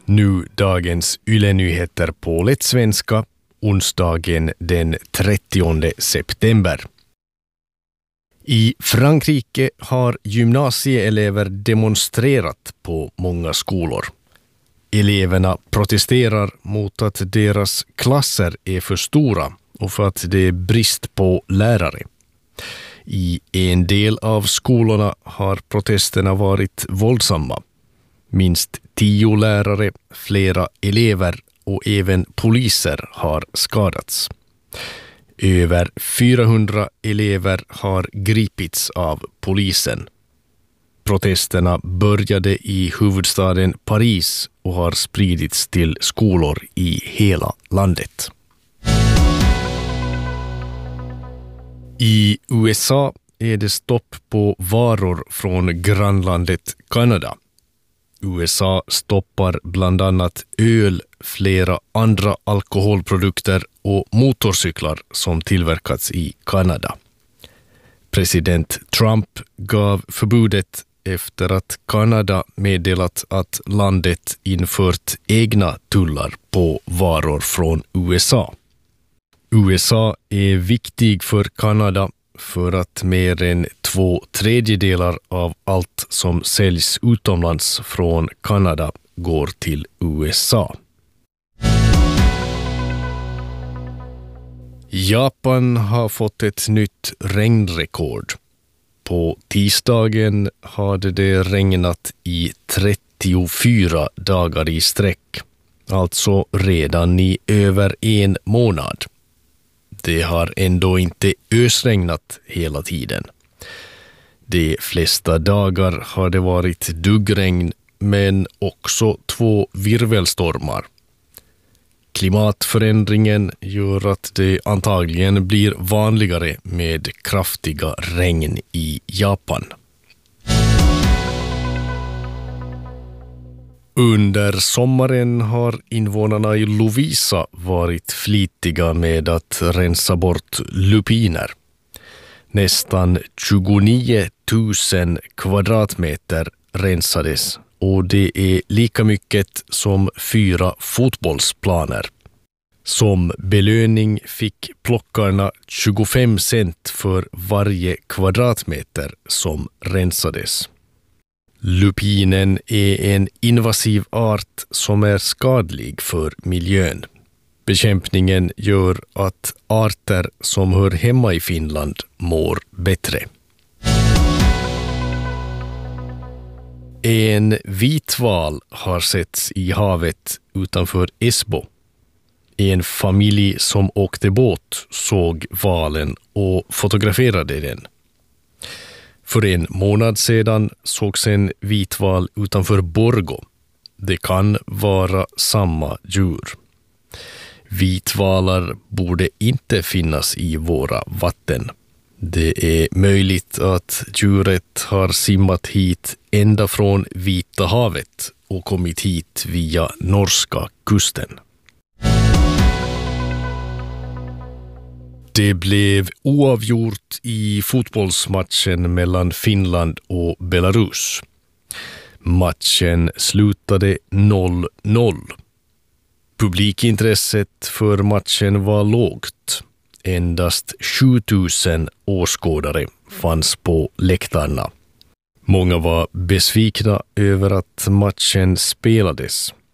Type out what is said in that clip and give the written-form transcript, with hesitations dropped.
Nu dagens Yle-nyheter på lättsvenska, onsdagen den 30 september. I Frankrike har gymnasieelever demonstrerat på många skolor. Eleverna protesterar mot att deras klasser är för stora och för att det är brist på lärare. I en del av skolorna har protesterna varit våldsamma. Minst 10 lärare, flera elever och även poliser har skadats. Över 400 elever har gripits av polisen. Protesterna började i huvudstaden Paris och har spridits till skolor i hela landet. I USA är det stopp på varor från grannlandet Kanada. USA stoppar bland annat öl, flera andra alkoholprodukter och motorcyklar som tillverkats i Kanada. President Trump gav förbudet efter att Kanada meddelat att landet infört egna tullar på varor från USA. USA är viktig för Kanada för att mer än 2/3 av allt som säljs utomlands från Kanada går till USA. Japan har fått ett nytt regnrekord. På tisdagen hade det regnat i 34 dagar i sträck, alltså redan i över en månad. Det har ändå inte ösregnat hela tiden. De flesta dagar har det varit duggregn, men också 2 virvelstormar. Klimatförändringen gör att det antagligen blir vanligare med kraftiga regn i Japan. Under sommaren har invånarna i Lovisa varit flitiga med att rensa bort lupiner. Nästan 29 000 kvadratmeter rensades och det är lika mycket som 4 fotbollsplaner. Som belöning fick plockarna 25 cent för varje kvadratmeter som rensades. Lupinen är en invasiv art som är skadlig för miljön. Bekämpningen gör att arter som hör hemma i Finland mår bättre. En vitval har setts i havet utanför Esbo. En familj som åkte båt såg valen och fotograferade den. För en månad sedan sågs en vitval utanför Borgå. Det kan vara samma djur. Vitvalar borde inte finnas i våra vatten. Det är möjligt att djuret har simmat hit ända från Vita havet och kommit hit via norska kusten. Det blev oavgjort i fotbollsmatchen mellan Finland och Belarus. Matchen slutade 0-0. Publikintresset för matchen var lågt. Endast 7000 åskådare fanns på läktarna. Många var besvikna över att matchen spelades.